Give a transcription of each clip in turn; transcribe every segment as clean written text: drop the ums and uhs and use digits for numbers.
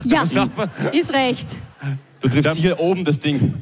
Ja, ist recht. Du triffst hier oben das Ding.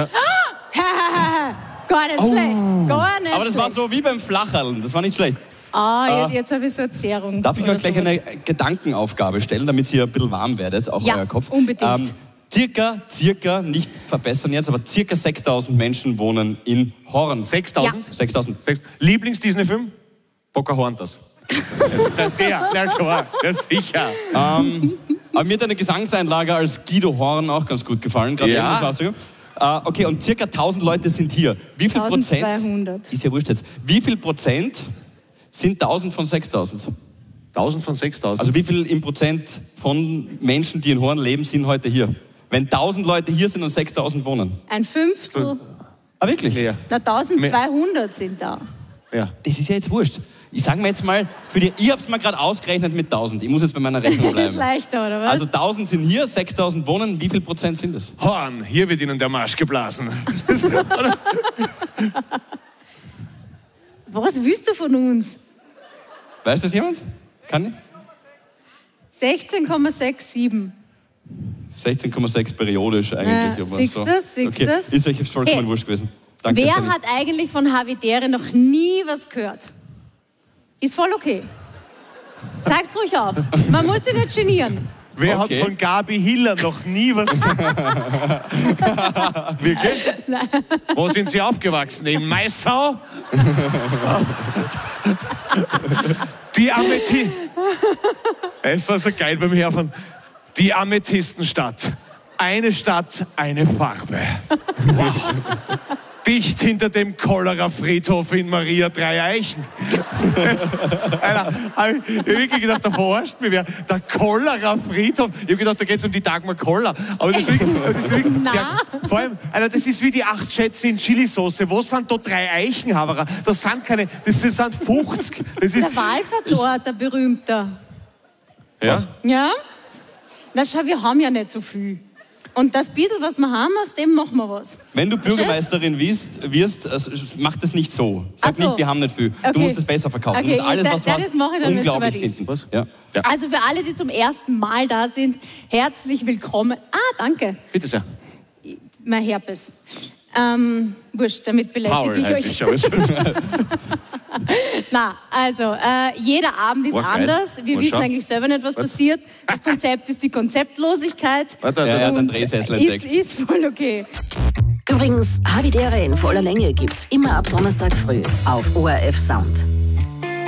Gar nicht schlecht. Gar nicht Aber das schlecht. war so wie beim Flacherln. Das war nicht schlecht. Jetzt habe ich so eine Zerrung. Darf ich euch gleich eine Gedankenaufgabe stellen, damit ihr ein bisschen warm werdet, auch euer Kopf? Unbedingt. Circa, nicht verbessern jetzt, aber circa 6.000 Menschen wohnen in Horn. 6.000? Ja. 6.000. Lieblings-Disney-Film? Pocahontas. Das ist der, ja klar, ja sicher. Aber mir hat eine Gesangseinlage als Guido Horn auch ganz gut gefallen. Gerade Ja. eben, okay, und circa 1.000 Leute sind hier. Wie viel 1200. Prozent? Ist ja wurscht jetzt. Wie viel Prozent sind 1.000 von 6.000? 1.000 von 6.000. Also wie viel im Prozent von Menschen, die in Horn leben, sind heute hier? Wenn 1.000 Leute hier sind und 6.000 wohnen. Ein Fünftel. Ah, wirklich? Mehr. Na, 1.200 sind da. Ja. Das ist ja jetzt wurscht. Ich sage mir jetzt mal, ich habe es mal gerade ausgerechnet mit 1.000. Ich muss jetzt bei meiner Rechnung Ist bleiben. leichter, oder was? Also 1.000 sind hier, 6.000 wohnen. Wie viel Prozent sind das? Horn, hier wird Ihnen der Marsch geblasen. Was willst du von uns? Weiß das jemand? Kann ich? 16,67. 16,6 periodisch eigentlich. aber siehst so. du's? Siehst du's? Ist euch vollkommen Hey, wurscht gewesen. Danke, Wer Sally. hat eigentlich von Havidere noch nie was gehört? Ist voll okay. Zeigt's ruhig auf. Man muss sich nicht genieren. Wer Okay. hat von Gabi Hiller noch nie was... Wirklich? Nein. Wo sind Sie aufgewachsen? In Maisau? Die Amethyst... Es war so geil beim Herfahren. Die Amethystenstadt. Eine Stadt, eine Farbe. Wow. Dicht hinter dem Cholera-Friedhof in Maria Dreieichen. Alter, hab ich wirklich gedacht, da verarscht mich wer. Der Cholera-Friedhof. Ich habe gedacht, da geht es um die Dagmar Koller. Aber das ist wirklich vor allem, Alter, das ist wie die 8 Schätze in Chilisauce. Wo sind da 3 Eichenhaverer? Das sind keine, das sind 50. Das ist, Der Wallfahrtsort, der berühmte. ja? Ja? Na schau, wir haben ja nicht so viel. Und das bisschen, was wir haben, aus dem machen wir was. Wenn du Bürgermeisterin wirst, mach das nicht so. Sag Ach so. nicht, wir haben nicht viel. Okay. Du musst es besser verkaufen. Okay, Du musst alles, was du das hast, mache ich dann, wenn es unglaublich soweit ist. finden. Was? Ja. Ja. Also für alle, die zum ersten Mal da sind, herzlich willkommen. Danke. Bitte sehr. Mein Herpes. Wurscht, damit belästige Paul ich heißt euch. ich, aber Na, also, jeder Abend ist War geil. anders. Wir Mal wissen schauen. eigentlich selber nicht, was passiert. Das Konzept ist die Konzeptlosigkeit. Warte, Ja, warte. den Drehsessel entdeckt. Ist voll okay. Übrigens, Havidere in voller Länge gibt's immer ab Donnerstag früh auf ORF Sound.